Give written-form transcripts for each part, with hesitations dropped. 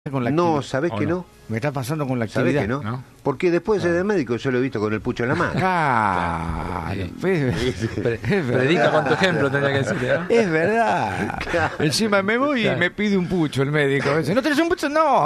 Con la No, actividad. ¿sabés que no? Me está pasando con la ¿Sabés actividad. que no? ¿No? Porque después de ser de médico yo lo he visto con el pucho en la mano. Claro. Es Predica con tu ejemplo, tendría que decirle, ¿no? Es verdad. Claro. Encima me voy y me pide un pucho el médico. Dice, ¿no tenés un pucho? No.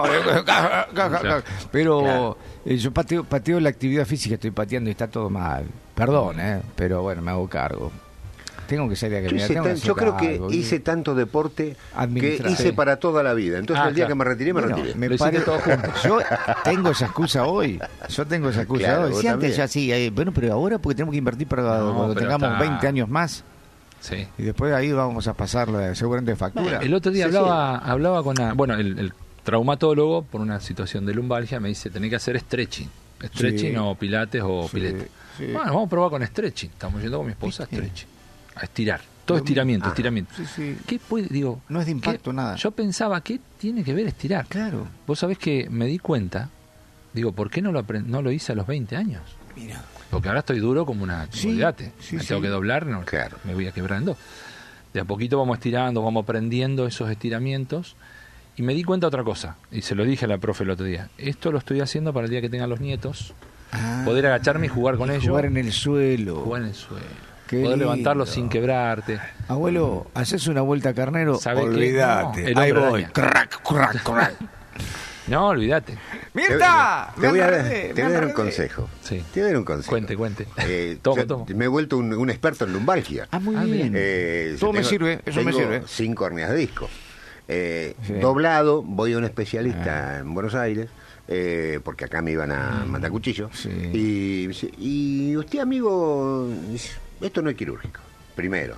Pero yo pateo la actividad física, estoy pateando y está todo mal. Perdón, pero bueno, me hago cargo. Tengo que salir a caminar. Yo creo que hice tanto deporte que hice para toda la vida. Entonces el día que me retiré, me retiré. Me Lo paré hiciste todo junto. Yo tengo esa excusa hoy. Claro, hoy. vos Sí, antes también. ya sí. Bueno, pero ahora porque tenemos que invertir para No, cuando pero tengamos está- 20 años más. Sí. Y después ahí vamos a pasarlo seguramente de factura. El otro día Sí, hablaba con el traumatólogo por una situación de lumbalgia, me dice, tenés que hacer stretching. Stretching Sí. o pilates o Sí, pileta. sí. Bueno, vamos a probar con stretching. Estamos yendo con mi esposa a ¿Viste? stretching. A estirar. Todo estiramiento, Ah. estiramiento. Sí, sí. ¿Qué puede, digo? No es de impacto, ¿qué? nada. Yo pensaba, ¿qué tiene que ver estirar? Claro. Vos sabés que me di cuenta, digo, ¿por qué no lo hice a los 20 años? Mira. Porque ahora estoy duro como una... Sí, olvídate, sí, me sí. tengo que doblar, no, Claro. me voy a quebrar en dos. De a poquito vamos estirando, vamos aprendiendo esos estiramientos. Y me di cuenta otra cosa, y se lo dije a la profe el otro día. Esto lo estoy haciendo para el día que tengan los nietos, poder agacharme y jugar con ellos. Jugar en el suelo. Jugar en el suelo. Qué Poder lindo. levantarlos sin quebrarte. Abuelo, haces una vuelta a carnero, ¿Sabe qué? olvídate. No, el Ahí hombre voy. araña. Crack, crack, crack. No, olvídate. ¡Mirta! Te voy a dar Me un enredé. consejo. Sí. Te voy a dar un consejo. Cuente. Yo Tomo. me he vuelto un experto en lumbalgia. Ah, muy Ah, bien. Todo me sirve, eso me sirve. 5 hernias de disco. Sí. Doblado, voy a un especialista en Buenos Aires, porque acá me iban a matar cuchillo. Sí. Y dice, y usted, amigo, dice, esto no es quirúrgico, primero.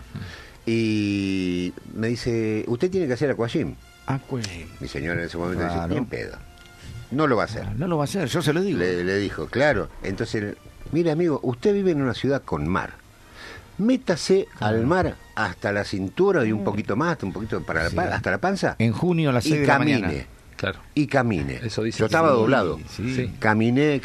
Y me dice, usted tiene que hacer aquagym. Ah, pues. Mi señora en ese momento Claro. dice, bien pedo. No lo va a hacer. No lo va a hacer, yo se lo digo. Le dijo, claro. Entonces, mire amigo, usted vive en una ciudad con mar. Métase al mar hasta la cintura y un poquito más, un poquito para la Sí. hasta la panza. En junio a las 6 Y de la camine. mañana. Claro. Y camine. Eso dice. Yo estaba Sí, doblado. Sí. Caminé.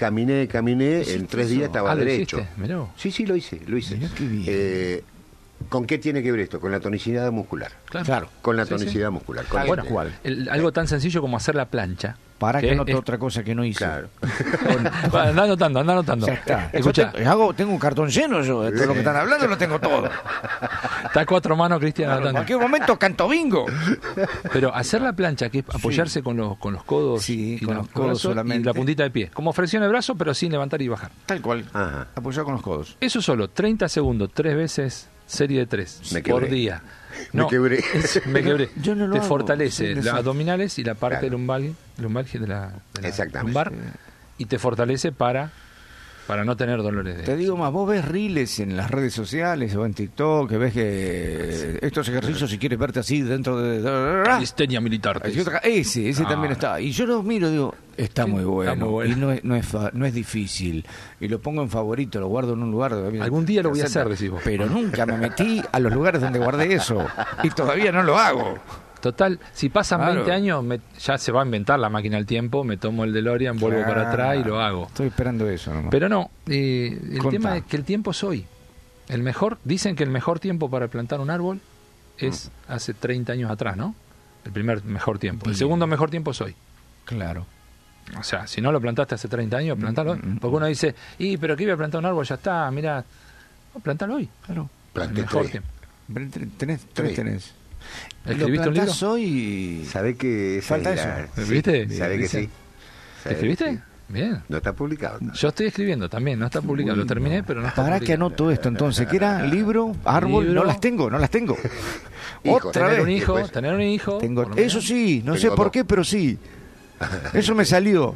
En 3 días estaba Ah, ¿lo derecho. hiciste? Mirá vos. Sí, lo hice. Mirá qué bien. ¿Con qué tiene que ver esto? Con la tonicidad muscular. Claro. Con la Sí, tonicidad muscular. Con Bueno, cual. algo tan sencillo como hacer la plancha. Para que ¿Qué? anote otra cosa que no hice. Claro. Va, anda anotando. Ya está. Escucha, Tengo un cartón lleno yo. De todo lo que están hablando lo tengo todo. está a 4 manos, Cristian, En anotando. cualquier momento canto bingo. Pero hacer la plancha, que es apoyarse con los codos, Sí, y con los codos brazos solamente. y la puntita de pie. Como flexión de brazo, pero sin levantar y bajar. Tal cual. Ajá. Apoyado con los codos. Eso solo, 30 segundos, 3 veces, serie de 3 Me por quebré. día. Me quebré. Me quebré. Yo no lo Te hago, fortalece soy de los esos. abdominales y la parte Claro. lumbalgia de la Exactamente. lumbar, y te fortalece para no tener dolores de... Te digo más, vos ves reels en las redes sociales o en TikTok, que ves que estos ejercicios, si quieres verte así dentro de... Calistenia militar. Ese también está. Y yo lo miro y digo, está Sí, muy bueno. está muy bueno. Y no es difícil. Y lo pongo en favorito, lo guardo en un lugar. Algún día lo voy a hacer, decís vos. Pero nunca me metí a los lugares donde guardé eso. Y todavía no lo hago. Total, si pasan Claro. 20 años, ya se va a inventar la máquina del tiempo, me tomo el DeLorean, vuelvo para atrás y lo hago. Estoy esperando eso nomás. Pero no, el Contá. tema es que el tiempo es hoy. Dicen que el mejor tiempo para plantar un árbol es hace 30 años atrás, ¿no? El primer mejor tiempo. El Bien. segundo mejor tiempo es hoy. Claro. O sea, si no lo plantaste hace 30 años, plantalo hoy. Porque uno dice, pero que iba a plantar un árbol, ya está, mirá. No, plantalo hoy. Claro. El Planté mejor 3. tiempo. Tres Tres. tenés. ¿Escribiste un lo libro? plantás hoy. ¿Sabe que esa Falta era- eso. sí, ¿Viste? ¿Sabe que Dice. sí? ¿Te ¿Sabe escribiste? que sí? Bien. No está publicado. Yo estoy escribiendo también, no está publicado. Lo terminé, pero no está ¿Para qué publicado. anoto esto entonces? ¿Qué era? ¿Libro? ¿Árbol? Libro. No las tengo. Hijo, Otra Tener vez. un hijo, Después- tener un hijo. Tengo, por lo menos. eso sí, no sé Tengo por dos. qué, pero sí. Eso me salió.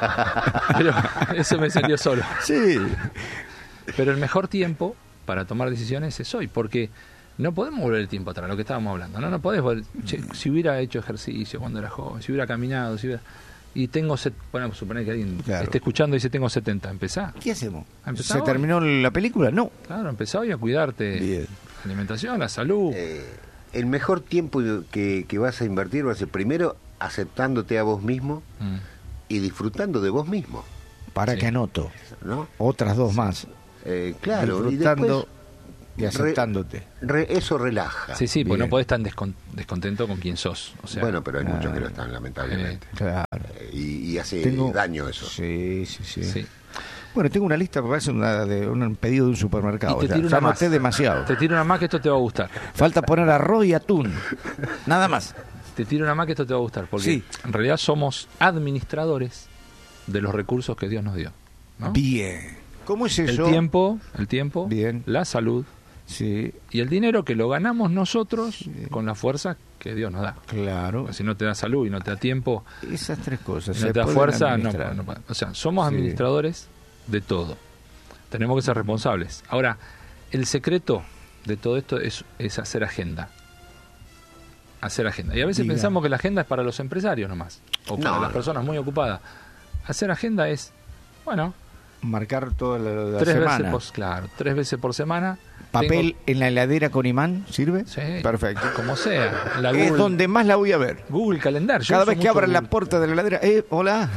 Pero eso me salió solo. Sí. Pero el mejor tiempo para tomar decisiones es hoy, porque no podemos volver el tiempo atrás, lo que estábamos hablando. No podés volver. Che, si hubiera hecho ejercicio cuando era joven, si hubiera caminado, y tengo... Bueno, suponer que alguien Claro. esté escuchando y dice tengo 70. Empezá. ¿Qué hacemos? Empezá ¿Se hoy. terminó la película? No. Claro, empezá hoy a cuidarte. Bien. La alimentación, la salud. El mejor tiempo que vas a invertir va a ser primero aceptándote a vos mismo Mm. y disfrutando de vos mismo, Para Sí. que anoto. ¿no? Otras dos más. Claro, y Disfrutando. después y aceptándote. Eso relaja. Sí, sí, porque Bien. no podés estar descontento con quien sos. O sea, Bueno, pero hay muchos que lo están, lamentablemente. Claro. Y hace Tengo- daño eso. Sí, sí, sí. sí. Bueno, tengo una lista, me parece de un pedido de un supermercado. Y te Ya, tiro ya una más. noté demasiado. Te tiro una más que esto te va a gustar. Falta poner arroz y atún. Nada más. Te tiro una más que esto te va a gustar. Porque Sí. en realidad somos administradores de los recursos que Dios nos dio, ¿no? Bien. ¿Cómo es El eso? tiempo, Bien. la salud Sí, y el dinero que lo ganamos nosotros con la fuerza que Dios nos da. claro. Porque si no te da salud y no te da tiempo Esas tres cosas. y no se te da pueden fuerza, administrar. o sea, somos Sí. administradores de todo. Tenemos que ser responsables. Ahora, el secreto de todo esto es hacer agenda. Hacer agenda. Y a veces Diga. pensamos que la agenda es para los empresarios nomás, o para No, las no. personas muy ocupadas. Hacer agenda es, bueno, Marcar toda la tres semana. veces por semana. ¿Papel Tengo- en la heladera con imán sirve? Sí, Perfecto. como sea. La Es Google, donde más la voy a ver. Google Calendar. Yo Cada uso vez que mucho abran la Google. puerta de la heladera, hola.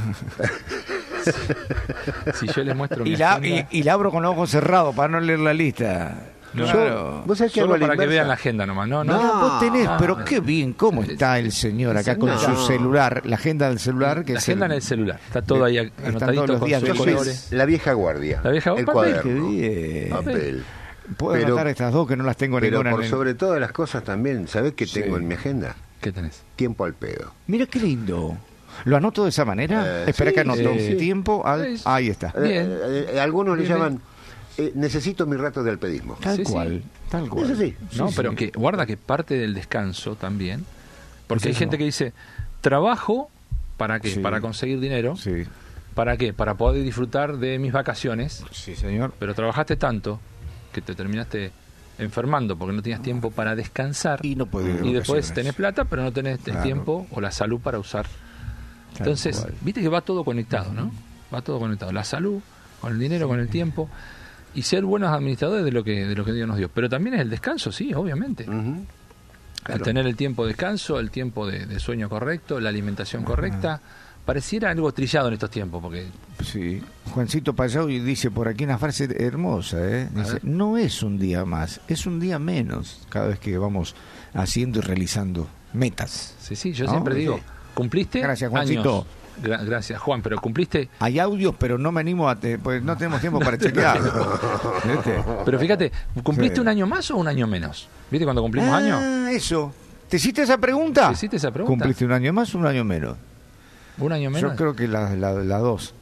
Si yo les muestro mi Y la, agenda, y la abro con los ojos cerrados para no leer la lista. No, Claro. ¿Vos sabés que hago solo la para que inversa? vean la agenda nomás. No, No, no. vos tenés, No. pero qué bien, cómo está el señor acá con No. su celular, la agenda del celular. Que La es agenda en el celular. Está todo ahí Están anotadito todos los con días sus de Yo soy colores. la vieja guardia. La vieja el guardia, Qué cuaderno. bien. Papel. Puedo Pero- anotar estas dos que no las tengo Pero ninguna. por sobre todas las cosas también, ¿sabés qué tengo Sí. en mi agenda? ¿Qué tenés? Tiempo al pedo. Mira qué lindo. ¿Lo anoto de esa manera? Espera sí, que anoto. sí. Tiempo al... Sí. Ahí está. Bien. Algunos le Bien, llaman necesito mi rato de alpedismo. Tal Sí, sí. cual. Tal cual. Es así. No, Sí, pero sí. que guarda que parte del descanso también, porque Es hay eso. gente que dice, trabajo, ¿para qué? Sí. Para conseguir dinero. Sí. ¿Para qué? Para poder disfrutar de mis vacaciones, Sí, señor. pero trabajaste tanto que te terminaste enfermando porque no tenías tiempo para descansar Y no podés ir de y después vacaciones. tenés plata, pero no tenés el Claro. tiempo o la salud para usar. Tal Entonces, cual. viste que va todo conectado, ¿no? Va todo conectado. La salud, con el dinero, con el tiempo. Y ser buenos administradores de lo que Dios nos dio. Pero también es el descanso, sí, obviamente. Ujú. El Claro. tener el tiempo de descanso, el tiempo de sueño correcto, la alimentación correcta. Pareciera algo trillado en estos tiempos, porque Sí. Juancito Payao dice por aquí una frase hermosa, ¿eh? Dice, ver. no es un día más, es un día menos cada vez que vamos haciendo y realizando metas. sí, yo ¿No? siempre digo, Sí. cumpliste Gracias, Juancito. años. Gracias, Juan, pero cumpliste. Hay audios, pero no me animo pues no tenemos tiempo para chequearlo. ¿Viste? Pero fíjate, ¿cumpliste Sí. un año más o un año menos? ¿Viste cuando cumplimos años? Eso. ¿Te hiciste esa pregunta? ¿Te hiciste esa pregunta? ¿Cumpliste un año más o un año menos? Un año menos. Yo creo que la dos.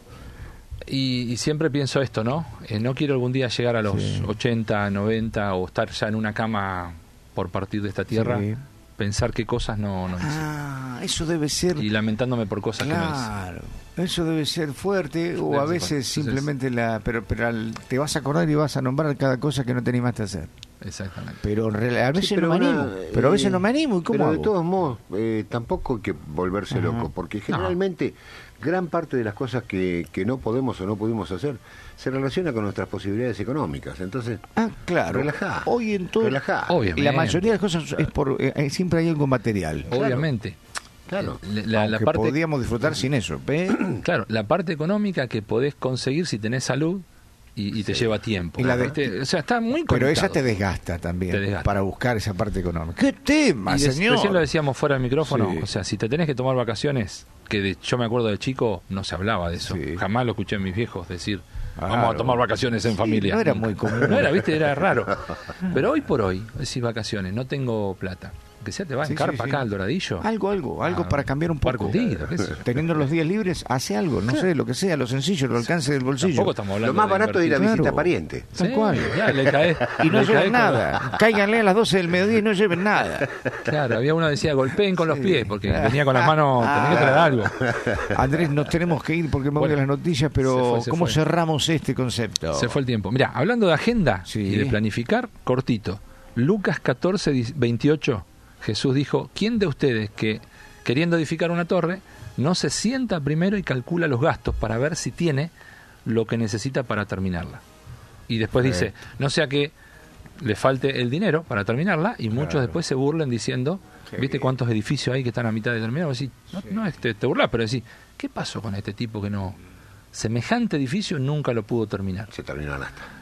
Y siempre pienso esto, ¿no? No quiero algún día llegar a los Sí. 80, 90 o estar ya en una cama por partir de esta tierra, Sí. pensar qué cosas no hice. Eso debe ser... Y lamentándome por cosas que no hice. Claro, eso debe ser fuerte o Debe a ser veces fuerte. simplemente pero te vas a acordar y vas a nombrar cada cosa que no te animaste a hacer. Exactamente. Pero a veces Sí, no me una, animo. Pero a veces no me animo. ¿Y cómo Pero de hago? todos modos, tampoco hay que volverse Ajá. loco, porque generalmente gran parte de las cosas que no podemos o no pudimos hacer se relaciona con nuestras posibilidades económicas. Entonces, Claro. relajá. Hoy en todo, Relajá. Obviamente. la mayoría de las cosas es siempre hay algo material. Obviamente. Claro. La Aunque parte, podríamos disfrutar sin eso. ¿Ve? claro, la parte económica que podés conseguir si tenés salud y te lleva tiempo. Y la de- ¿Viste? O sea, está muy Pero conectado. esa te desgasta también Te desgasta. para buscar esa parte económica. ¿Qué tema, Y señor? recién lo decíamos fuera del micrófono, Sí. o sea, si te tenés que tomar vacaciones, yo me acuerdo de chico, no se hablaba de eso. Sí. Jamás lo escuché a mis viejos decir, Claro. vamos a tomar vacaciones en Sí, familia. no era Nunca. muy común. No era, viste, era raro. Pero hoy por hoy, decís vacaciones, no tengo plata. Que sea te va en Sí, carpa sí, acá sí. al Doradillo. Algo Ah, para cambiar un par poco. curtido, qué sé yo. Teniendo los días libres, hace algo, no sé, lo que sea, lo sencillo, lo alcance del bolsillo. Tampoco estamos hablando Lo más de barato es ir a invertir. visitar Claro. pariente. Tal cual. Ya, le caes, Y no le caes lleven con nada. Cáiganle a las 12 del mediodía y no lleven nada. Claro, había uno que decía golpeen con los pies, porque venía con las manos, tenía que traer algo. Andrés, nos tenemos que ir porque me voy Bueno, a las noticias, pero se fue, se ¿cómo fue. cerramos este concepto? Se fue el tiempo. Mira, hablando de agenda Sí. y de planificar, cortito. Lucas 14, 28, Jesús dijo, ¿quién de ustedes que, queriendo edificar una torre, no se sienta primero y calcula los gastos para ver si tiene lo que necesita para terminarla? Y después dice, no sea que le falte el dinero para terminarla, y muchos Claro. después se burlen diciendo, Qué ¿viste bien. cuántos edificios hay que están a mitad de terminar? Vos decís, no es que te burlas, pero decís, ¿qué pasó con este tipo que no... Semejante edificio nunca lo pudo terminar? Se terminó la asta.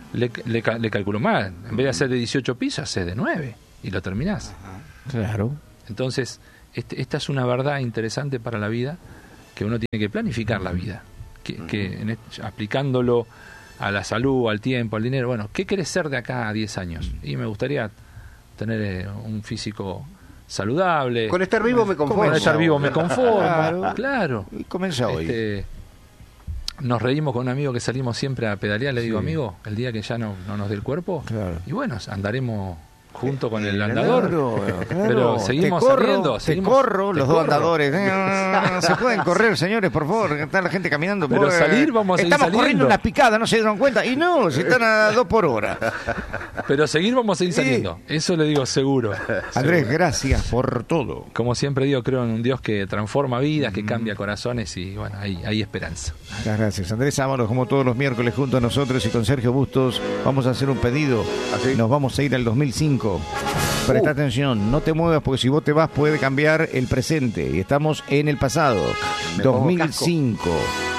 le calculo mal. En vez de hacer de 18 pisos, haces de 9 y lo terminás. Claro. Entonces, esta es una verdad interesante para la vida, que uno tiene que planificar la vida, que aplicándolo a la salud, al tiempo, al dinero. Bueno, ¿qué querés ser de acá a 10 años? Y me gustaría tener un físico saludable. Con estar vivo me conformo. Con estar vivo me conformo. Claro. Y comienza hoy. Nos reímos con un amigo que salimos siempre a pedalear. Le digo, amigo, el día que ya no nos dé el cuerpo, y bueno, andaremos junto con el andador. Claro. Pero seguimos saliendo. Los dos andadores. Se pueden correr, señores, por favor. Está la gente caminando. Pero salir, vamos a seguir Estamos saliendo. corriendo una picada, no se dieron cuenta. Y no, si están a 2 por hora. Pero seguir, vamos a seguir saliendo. Eso le digo seguro. Andrés, gracias por todo. Como siempre digo, creo en un Dios que transforma vidas, que cambia corazones y bueno, hay esperanza. Muchas gracias. Andrés Ábalos, como todos los miércoles, junto a nosotros y con Sergio Bustos, vamos a hacer un pedido. Nos vamos a ir al 2005. Presta atención, no te muevas porque si vos te vas puede cambiar el presente y estamos en el pasado. 2005.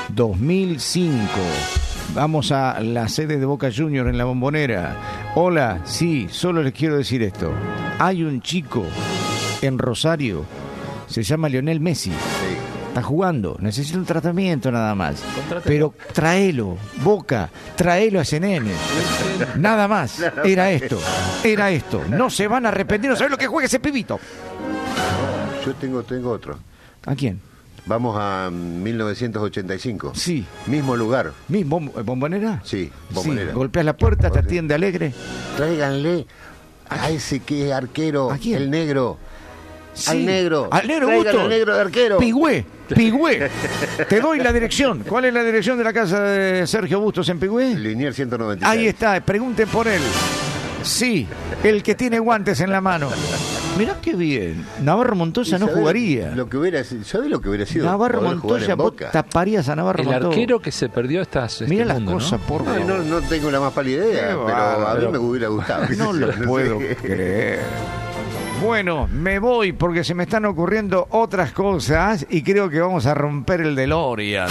Vamos a la sede de Boca Juniors en La Bombonera. Hola, sí, solo les quiero decir esto. Hay un chico en Rosario, se llama Lionel Messi. Está jugando, necesita un tratamiento nada más. Pero tráelo, Boca, tráelo a ese nene. Nada más. Era esto. No se van a arrepentir, no saben lo que juega ese pibito. Yo tengo otro. ¿A quién? Vamos a 1985. Sí. Mismo lugar. ¿Bombonera? Sí, Bombonera. Sí. Golpeas la puerta, te atiende alegre. Tráiganle a ese que es arquero. ¿A quién? El negro. Sí. Al negro. Al negro Traigan Gusto. al negro de arquero. Pigüé. Te doy la dirección. ¿Cuál es la dirección de la casa de Sergio Bustos en Pigüé? Liniers 196. Ahí está, pregunten por él. Sí, el que tiene guantes en la mano. Mirá qué bien. Navarro Montoya no jugaría. ¿Sabés lo que hubiera sido? Navarro poder jugar Montoya, en vos Boca? taparías a Navarro El Montoya. arquero que se perdió Mirá las mundo, cosas, ¿no? por favor. No tengo la más pálida idea, pero a mí me hubiera gustado. No lo puedo creer. Bueno, me voy porque se me están ocurriendo otras cosas y creo que vamos a romper el DeLorean.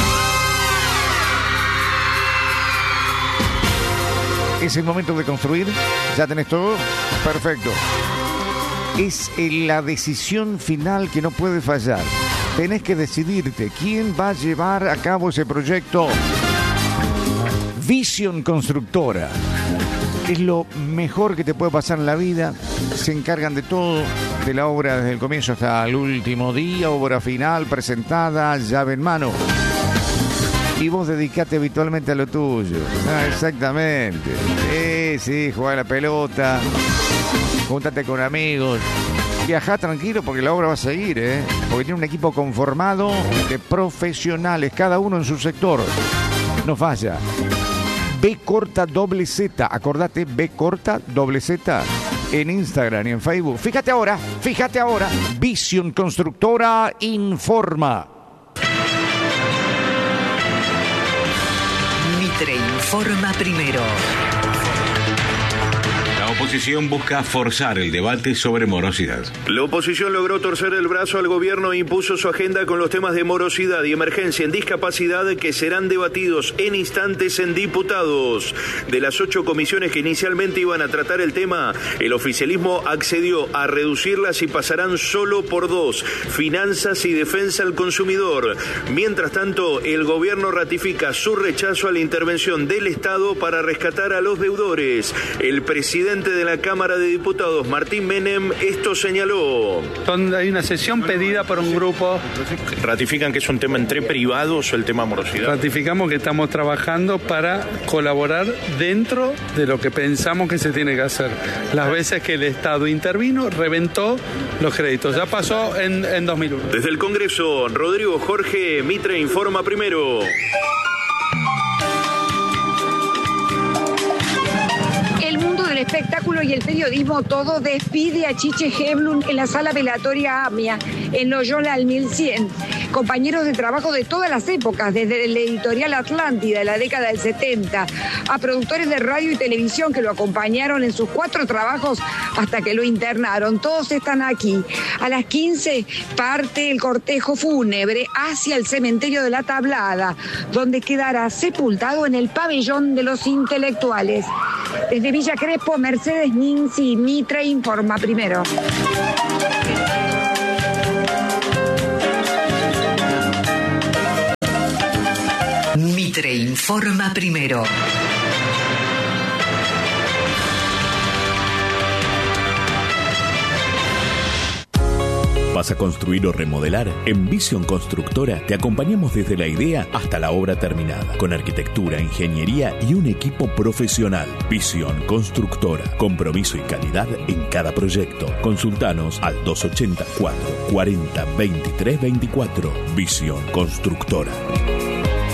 Es el momento de construir. ¿Ya tenés todo? Perfecto. Es la decisión final que no puede fallar. Tenés que decidirte quién va a llevar a cabo ese proyecto. Vision Constructora. Es lo mejor que te puede pasar en la vida. Se encargan de todo, de la obra desde el comienzo hasta el último día, obra final, presentada, llave en mano. Y vos dedicate habitualmente a lo tuyo. Exactamente. Sí, jugar a la pelota, júntate con amigos. Viajá tranquilo porque la obra va a seguir, porque tiene un equipo conformado de profesionales, cada uno en su sector. No falla. B_Z, acordate, B_Z, en Instagram y en Facebook. Fíjate ahora, Vision Constructora informa. Mitre informa primero. La oposición busca forzar el debate sobre morosidad. La oposición logró torcer el brazo al gobierno e impuso su agenda con los temas de morosidad y emergencia en discapacidad que serán debatidos en instantes en diputados. De las 8 comisiones que inicialmente iban a tratar el tema, el oficialismo accedió a reducirlas y pasarán solo por 2, finanzas y defensa al consumidor. Mientras tanto, el gobierno ratifica su rechazo a la intervención del Estado para rescatar a los deudores. El presidente de la Cámara de Diputados, Martín Menem, esto señaló. Hay una sesión pedida por un grupo. ¿Ratifican que es un tema entre privados o el tema morosidad? Ratificamos que estamos trabajando para colaborar dentro de lo que pensamos que se tiene que hacer. Las veces que el Estado intervino, reventó los créditos. Ya pasó en 2001. Desde el Congreso, Rodrigo Jorge, Mitre informa primero. El espectáculo y el periodismo todo despide a Chiche Heblum en la sala velatoria AMIA, en Loyola al 1100. compañeros de trabajo de todas las épocas, desde el editorial Atlántida de la década del 70, a productores de radio y televisión que lo acompañaron en sus 4 trabajos hasta que lo internaron. Todos están aquí. A las 15 parte el cortejo fúnebre hacia el cementerio de La Tablada, donde quedará sepultado en el pabellón de los intelectuales. Desde Villa Crespo, Mercedes Ninzi, Mitre informa primero. Mitre informa primero. ¿Vas a construir o remodelar? En Vision Constructora te acompañamos desde la idea hasta la obra terminada, con arquitectura, ingeniería y un equipo profesional. Vision Constructora, compromiso y calidad en cada proyecto. Consultanos al 284 40 23 24. Vision Constructora.